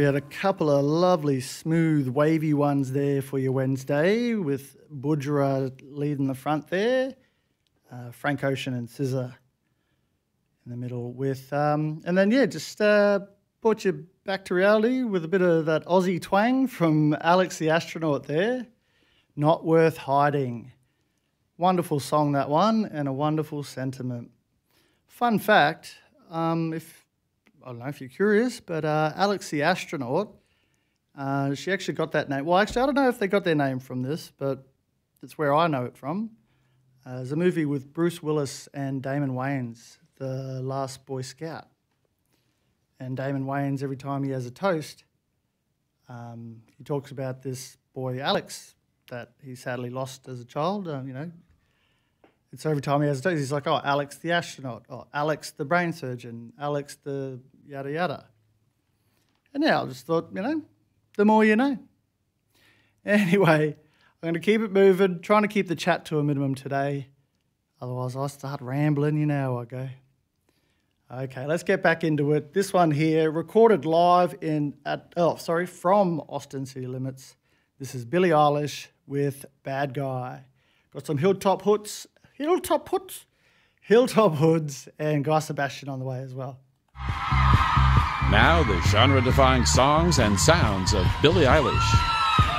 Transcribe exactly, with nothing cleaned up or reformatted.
we had a couple of lovely, smooth, wavy ones there for your Wednesday with Budra leading the front there, uh, Frank Ocean and Scissor in the middle with, um, and then, yeah, just uh, brought you back to reality with a bit of that Aussie twang from Alex the Astronaut there. Not Worth Hiding. Wonderful song, that one, and a wonderful sentiment. Fun fact, um, if I don't know if you're curious, but uh, Alex the Astronaut, uh, she actually got that name. Well, actually, I don't know if they got their name from this, but it's where I know it from. Uh, there's a movie with Bruce Willis and Damon Wayans, The Last Boy Scout. And Damon Wayans, every time he has a toast, um, he talks about this boy, Alex, that he sadly lost as a child, uh, you know. And so every time he has a toast, he's like, oh, Alex the Astronaut, or Alex the Brain Surgeon, Alex the yada yada. And yeah, I just thought, you know, the more you know. Anyway, I'm going to keep it moving, trying to keep the chat to a minimum today. Otherwise, I'll start rambling, you know how I go. Okay, let's get back into it. This one here, recorded live in, at, oh, sorry, from Austin City Limits. This is Billie Eilish with Bad Guy. Got some Hilltop Hoods, Hilltop Hoods, Hilltop Hoods, and Guy Sebastian on the way as well. Now the genre-defying songs and sounds of Billie Eilish.